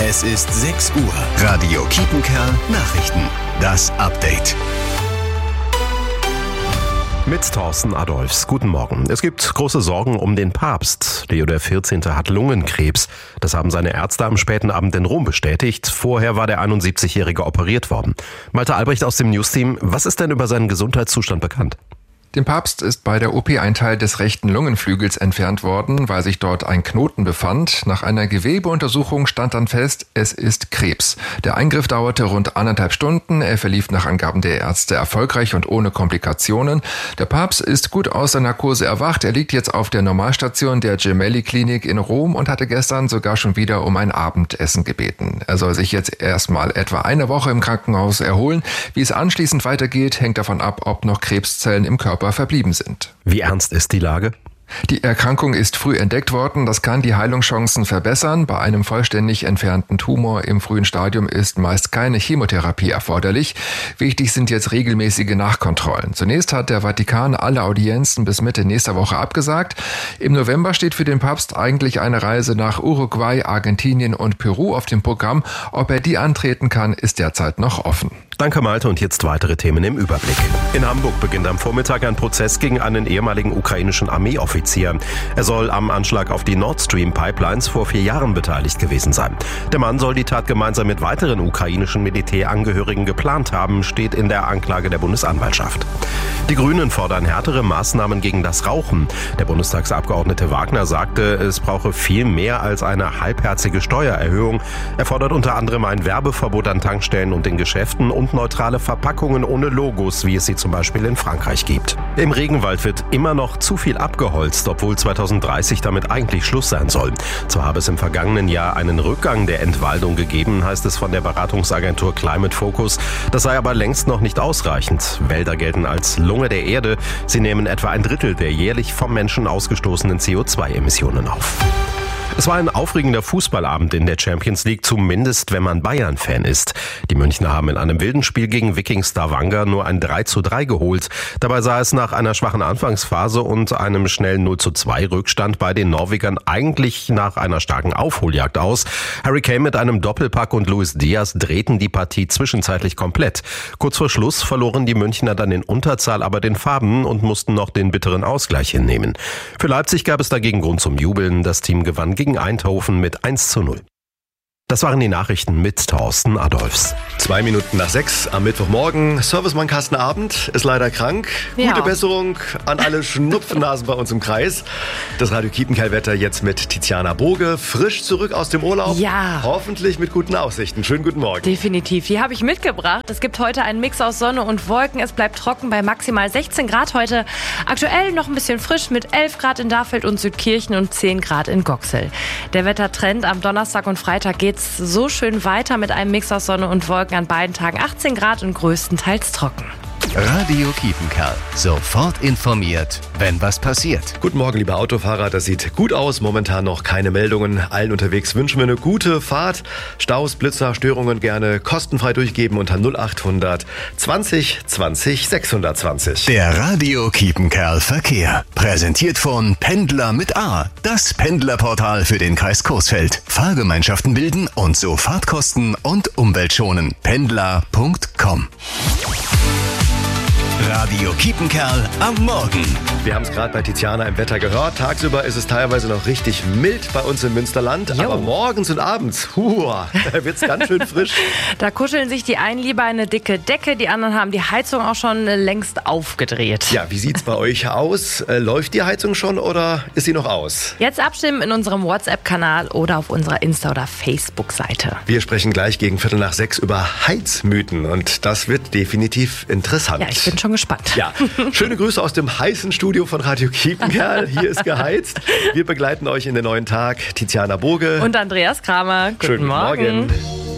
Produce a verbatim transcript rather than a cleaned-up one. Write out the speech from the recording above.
Es ist sechs Uhr. Radio Kiepenkerl Nachrichten. Das Update. Mit Thorsten Adolfs. Guten Morgen. Es gibt große Sorgen um den Papst. Leo der vierzehnte hat Lungenkrebs. Das haben seine Ärzte am späten Abend in Rom bestätigt. Vorher war der einundsiebzigjährige operiert worden. Malte Albrecht aus dem Newsteam. Was ist denn über seinen Gesundheitszustand bekannt? Dem Papst ist bei der O P ein Teil des rechten Lungenflügels entfernt worden, weil sich dort ein Knoten befand. Nach einer Gewebeuntersuchung stand dann fest, es ist Krebs. Der Eingriff dauerte rund anderthalb Stunden. Er verlief nach Angaben der Ärzte erfolgreich und ohne Komplikationen. Der Papst ist gut aus der Narkose erwacht. Er liegt jetzt auf der Normalstation der Gemelli-Klinik in Rom und hatte gestern sogar schon wieder um ein Abendessen gebeten. Er soll sich jetzt erstmal etwa eine Woche im Krankenhaus erholen. Wie es anschließend weitergeht, hängt davon ab, ob noch Krebszellen im Körper verblieben sind. Wie ernst ist die Lage? Die Erkrankung ist früh entdeckt worden. Das kann die Heilungschancen verbessern. Bei einem vollständig entfernten Tumor im frühen Stadium ist meist keine Chemotherapie erforderlich. Wichtig sind jetzt regelmäßige Nachkontrollen. Zunächst hat der Vatikan alle Audienzen bis Mitte nächster Woche abgesagt. Im November steht für den Papst eigentlich eine Reise nach Uruguay, Argentinien und Peru auf dem Programm. Ob er die antreten kann, ist derzeit noch offen. Danke Malte und jetzt weitere Themen im Überblick. In Hamburg beginnt am Vormittag ein Prozess gegen einen ehemaligen ukrainischen Armeeoffizier. Er soll am Anschlag auf die Nord Stream Pipelines vor vier Jahren beteiligt gewesen sein. Der Mann soll die Tat gemeinsam mit weiteren ukrainischen Militärangehörigen geplant haben, steht in der Anklage der Bundesanwaltschaft. Die Grünen fordern härtere Maßnahmen gegen das Rauchen. Der Bundestagsabgeordnete Wagner sagte, es brauche viel mehr als eine halbherzige Steuererhöhung. Er fordert unter anderem ein Werbeverbot an Tankstellen und in Geschäften und neutrale Verpackungen ohne Logos, wie es sie zum Beispiel in Frankreich gibt. Im Regenwald wird immer noch zu viel abgeholzt, obwohl zweitausenddreißig damit eigentlich Schluss sein soll. Zwar habe es im vergangenen Jahr einen Rückgang der Entwaldung gegeben, heißt es von der Beratungsagentur Climate Focus. Das sei aber längst noch nicht ausreichend. Wälder gelten als Lunge der Erde. Sie nehmen etwa ein Drittel der jährlich vom Menschen ausgestoßenen C O zwei Emissionen auf. Es war ein aufregender Fußballabend in der Champions League, zumindest wenn man Bayern-Fan ist. Die Münchner haben in einem wilden Spiel gegen Viking Stavanger nur ein drei zu drei geholt. Dabei sah es nach einer schwachen Anfangsphase und einem schnellen null zu zwei Rückstand bei den Norwegern eigentlich nach einer starken Aufholjagd aus. Harry Kane mit einem Doppelpack und Luis Diaz drehten die Partie zwischenzeitlich komplett. Kurz vor Schluss verloren die Münchner dann in Unterzahl aber den Faden und mussten noch den bitteren Ausgleich hinnehmen. Für Leipzig gab es dagegen Grund zum Jubeln. Das Team gewann gegen Eindhoven mit eins zu null. Das waren die Nachrichten mit Thorsten Adolfs. Zwei Minuten nach sechs am Mittwochmorgen. Servicemann Carsten Abend ist leider krank. Ja. Gute Besserung an alle Schnupfnasen bei uns im Kreis. Das Radio Kiepenkerl-Wetter jetzt mit Tiziana Boge. Frisch zurück aus dem Urlaub. Ja. Hoffentlich mit guten Aussichten. Schönen guten Morgen. Definitiv. Die habe ich mitgebracht. Es gibt heute einen Mix aus Sonne und Wolken. Es bleibt trocken bei maximal sechzehn Grad heute. Aktuell noch ein bisschen frisch mit elf Grad in Dahfeld und Südkirchen und zehn Grad in Goxel. Der Wettertrend am Donnerstag und Freitag geht's so schön weiter mit einem Mix aus Sonne und Wolken an beiden Tagen. achtzehn Grad und größtenteils trocken. Radio Kiepenkerl. Sofort informiert, wenn was passiert. Guten Morgen, liebe Autofahrer. Das sieht gut aus. Momentan noch keine Meldungen. Allen unterwegs wünschen wir eine gute Fahrt. Staus, Blitzer, Störungen gerne kostenfrei durchgeben unter null achthundert zwanzig zwanzig sechshundertzwanzig. Der Radio Kiepenkerl Verkehr. Präsentiert von Pendler mit A. Das Pendlerportal für den Kreis Coesfeld. Fahrgemeinschaften bilden und so Fahrtkosten und Umwelt schonen. pendler punkt com. Radio Kiepenkerl am Morgen. Wir haben es gerade bei Tiziana im Wetter gehört. Tagsüber ist es teilweise noch richtig mild bei uns im Münsterland. Jo. Aber morgens und abends, huah, da wird es ganz schön frisch. Da kuscheln sich die einen lieber eine dicke Decke, die anderen haben die Heizung auch schon längst aufgedreht. Ja, wie sieht's bei euch aus? Äh, läuft die Heizung schon oder ist sie noch aus? Jetzt abstimmen in unserem WhatsApp-Kanal oder auf unserer Insta- oder Facebook-Seite. Wir sprechen gleich gegen Viertel nach sechs über Heizmythen und das wird definitiv interessant. Ja, ich bin schon gespannt. Ja, schöne Grüße aus dem heißen Studio von Radio Kiepenkerl. Hier ist geheizt. Wir begleiten euch in den neuen Tag. Tiziana Boge Und Andreas Kramer. Guten Schönen Morgen. Morgen.